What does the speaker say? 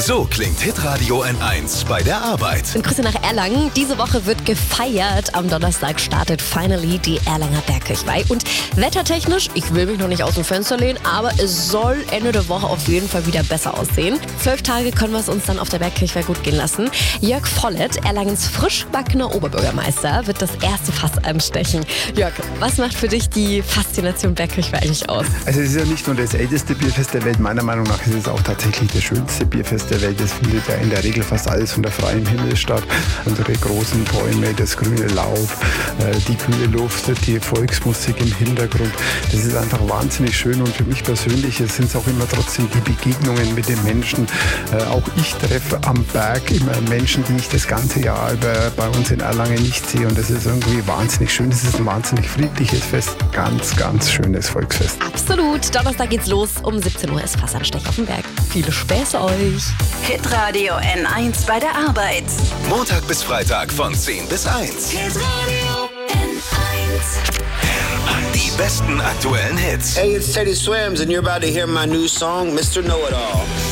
So klingt Hitradio N1 bei der Arbeit. Und Grüße nach Erlangen. Diese Woche wird gefeiert. Am Donnerstag startet finally die Erlanger Bergkirchweih. Und wettertechnisch, ich will mich noch nicht aus dem Fenster lehnen, aber es soll Ende der Woche auf jeden Fall wieder besser aussehen. 12 Tage können wir es uns dann auf der Bergkirchweih gut gehen lassen. Jörg Vollett, Erlangens frisch gebackener Oberbürgermeister, wird das erste Fass anstechen. Jörg, was macht für dich die Faszination Bergkirchweih eigentlich aus? Also es ist ja nicht nur das älteste Bierfest der Welt, meiner Meinung nach ist es auch tatsächlich das schönste Bierfest der Welt. Es findet ja in der Regel fast alles unter freiem Himmel statt. Unsere großen Bäume, das grüne Laub, die kühle Luft, die Volksmusik im Hintergrund. Das ist einfach wahnsinnig schön und für mich persönlich sind es auch immer trotzdem die Begegnungen mit den Menschen. Auch ich treffe am Berg immer Menschen, die ich das ganze Jahr über bei uns in Erlangen nicht sehe und das ist irgendwie wahnsinnig schön. Das ist ein wahnsinnig friedliches Fest. Ganz, ganz schönes Volksfest. Absolut. Donnerstag geht's los. Um 17 Uhr ist Fassanstech auf dem Berg. Viele Späße euch. Hitradio N1 bei der Arbeit. Montag bis Freitag von 10 bis 1. Hitradio N1. Die besten aktuellen Hits. Hey, it's Teddy Swims and you're about to hear my new song, Mr. Know-It-All.